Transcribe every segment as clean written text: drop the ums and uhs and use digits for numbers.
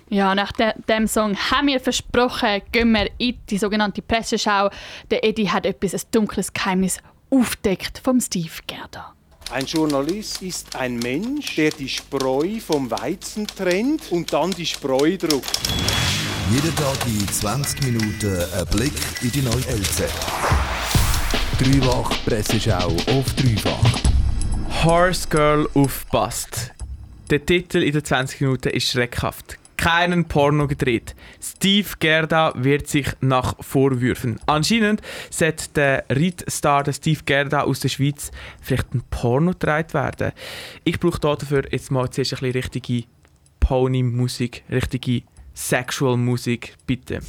Ja, nach dem Song haben wir versprochen, gehen wir in die sogenannte Presseschau. Der Eddie hat ein dunkles Geheimnis aufdeckt vom Steve Gerda. Ein Journalist ist ein Mensch, der die Spreu vom Weizen trennt und dann die Spreu druckt. Jeden Tag in 20 Minuten ein Blick in die neue LZ. Dreifach Presseschau auf Dreifach. Horse Girl aufpasst. Der Titel in den 20 Minuten ist schreckhaft. Keinen Porno gedreht. Steve Gerda wird sich nach Vorwürfen. Anscheinend sollte der Reitstar Steve Gerda aus der Schweiz vielleicht ein Porno gedreht werden. Ich brauche dafür jetzt mal zuerst ein bisschen richtige Pony-Musik, richtige Sexual-Musik, bitte.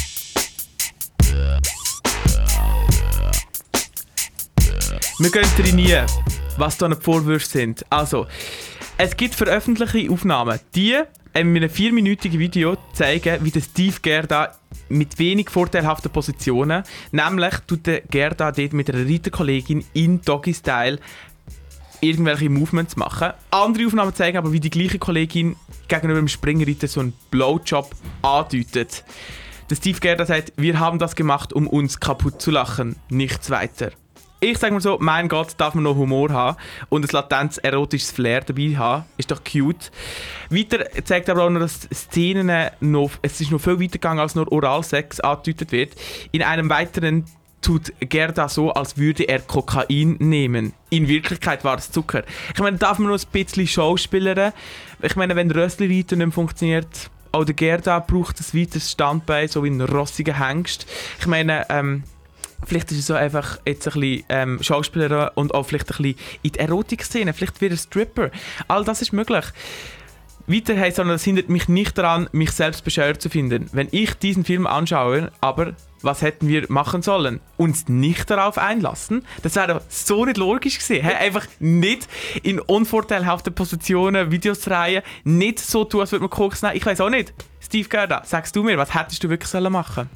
Wir gehen trainieren, was da die Vorwürfe sind. Also, es gibt veröffentlichte Aufnahmen, die in einem 4-minütigen Video zeigen, wie der Steve Gerda mit wenig vorteilhaften Positionen, nämlich tut der Gerda dort mit einer Reiterkollegin in Doggy-Style irgendwelche Movements machen. Andere Aufnahmen zeigen aber, wie die gleiche Kollegin gegenüber dem Springreiter so einen Blowjob andeutet. Der Steve Gerda sagt, wir haben das gemacht, um uns kaputt zu lachen, nichts weiter. Ich sage mal so, mein Gott, darf man noch Humor haben und ein latentes erotisches Flair dabei haben. Ist doch cute. Weiter zeigt aber auch noch, dass Szenen noch, es ist noch viel weiter gegangen, als nur Oralsex angedeutet wird. In einem weiteren tut Gerda so, als würde er Kokain nehmen. In Wirklichkeit war es Zucker. Ich meine, darf man noch ein bisschen schauspielern? Ich meine, wenn Rössli-Reiter nicht funktioniert, auch der Gerda braucht ein weiteres Standbein, so wie ein rossiger Hengst. Ich meine, vielleicht ist es so einfach jetzt ein bisschen Schauspieler und auch vielleicht ein bisschen in die Erotik-Szene. Vielleicht wird er Stripper. All das ist möglich. Weiter heisst es, das hindert mich nicht daran, mich selbst bescheuert zu finden. Wenn ich diesen Film anschaue, aber was hätten wir machen sollen? Uns nicht darauf einlassen? Das wäre doch so nicht logisch gewesen. Einfach nicht in unvorteilhaften Positionen Videos drehen, nicht so tun, als würde man Koks nehmen. Ich weiss auch nicht. Steve Gerda, sagst du mir, was hättest du wirklich machen sollen?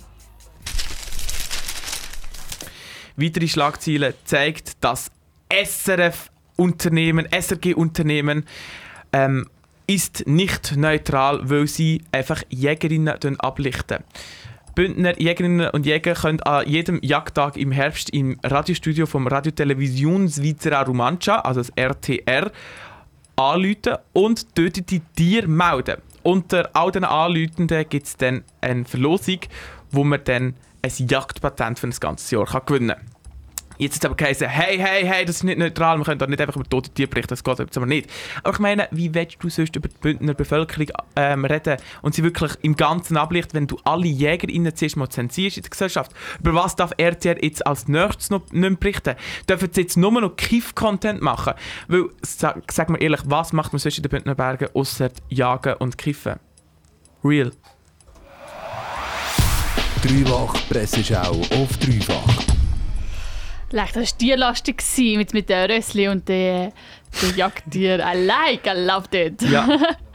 Weitere Schlagzeilen zeigt, dass SRG-Unternehmen ist nicht neutral, weil sie einfach Jägerinnen ablichten. Bündner Jägerinnen und Jäger können an jedem Jagdtag im Herbst im Radiostudio vom Radiotelevisión Svizra Romancia, also das RTR, anrufen und dort die Tiere melden. Unter all diesen Anrufenden gibt es dann eine Verlosung, wo man dann ein Jagdpatent für ein ganzes Jahr gewinnen kann. Jetzt ist aber geheißen, hey, das ist nicht neutral, wir können da nicht einfach über tote Tiere berichten, das geht jetzt aber nicht. Aber ich meine, wie willst du sonst über die Bündner Bevölkerung reden und sie wirklich im Ganzen ablichten, wenn du alle JägerInnen zuerst mal zensierst in der Gesellschaft? Über was darf RTR jetzt als nächstes noch nicht mehr berichten? Dürfen sie jetzt nur noch Kiff-Content machen? Weil, sag mir ehrlich, was macht man sonst in den Bündner Bergen ausser Jagen und Kiffen? Real. Dreifach Presseschau auf Dreifach. Das war tierlastig mit den Rössli und den Jagdtieren. I love it. Ja.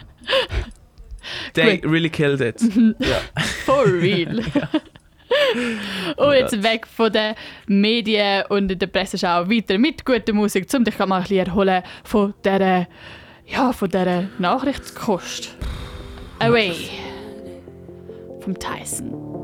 They really killed it. Ja. For real. Und jetzt weg von den Medien und der Presseschau weiter mit guter Musik, um dich mal ein bisschen erholen von dieser Nachrichtskost. Away vom Tyson.